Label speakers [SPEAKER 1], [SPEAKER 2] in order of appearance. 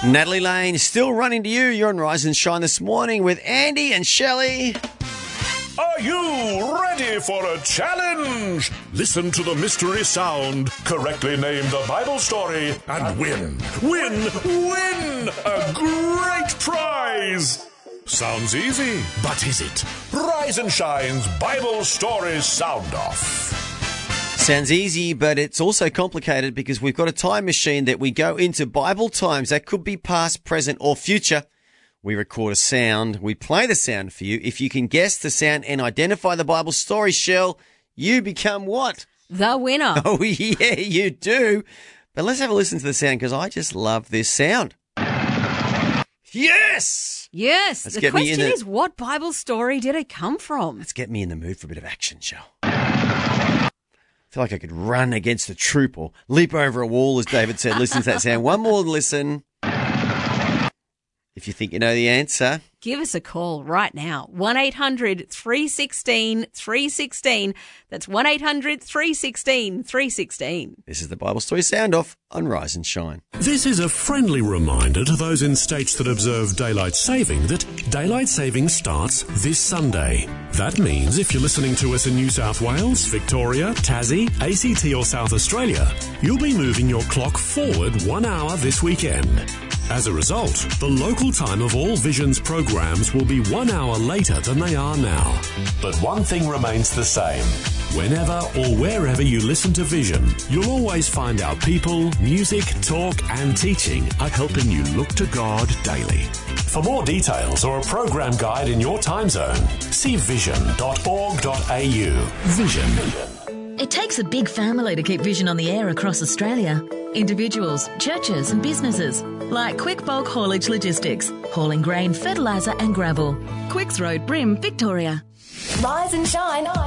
[SPEAKER 1] Natalie Lane, still running to you. You're on Rise and Shine this morning with Andy and Shelley.
[SPEAKER 2] Are you ready for a challenge? Listen to the mystery sound, correctly name the Bible story, and win a great prize. Sounds easy, but is it? Rise and Shine's Bible Story Sound Off.
[SPEAKER 1] Sounds easy, but it's also complicated because we've got a time machine that we go into Bible times. That could be past, present, or future. We record a sound. We play the sound for you. If you can guess the sound and identify the Bible story, Shell, you become what?
[SPEAKER 3] The winner.
[SPEAKER 1] Oh, yeah, you do. But let's have a listen to the sound because I just love this sound. Yes!
[SPEAKER 3] Yes. The question is, what Bible story did it come from?
[SPEAKER 1] Let's get me in the mood for a bit of action, Shell. I feel like I could run against a troop or leap over a wall, as David said. Listen to that sound. One more listen. If you think you know the answer,
[SPEAKER 3] give us a call right now. 1-800-316-316. That's 1-800-316-316.
[SPEAKER 1] This is the Bible Story Sound Off on Rise and Shine.
[SPEAKER 4] This is a friendly reminder to those in states that observe daylight saving that daylight saving starts this Sunday. That means if you're listening to us in New South Wales, Victoria, Tassie, ACT or South Australia, you'll be moving your clock forward 1 hour this weekend. As a result, the local time of all Vision's programs will be 1 hour later than they are now. But one thing remains the same. Whenever or wherever you listen to Vision, you'll always find our people, music, talk and teaching are helping you look to God daily. For more details or a program guide in your time zone, see vision.org.au. Vision.
[SPEAKER 5] It takes a big family to keep Vision on the air across Australia. Individuals, churches and businesses like Quick Bulk Haulage Logistics, hauling grain, fertiliser and gravel. Quicks Road, Brim, Victoria.
[SPEAKER 6] Rise and shine on.